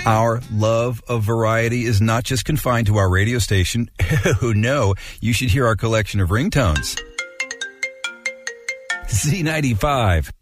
Our love of variety is not just confined to our radio station. Oh, no. You should hear our collection of ringtones. Z95.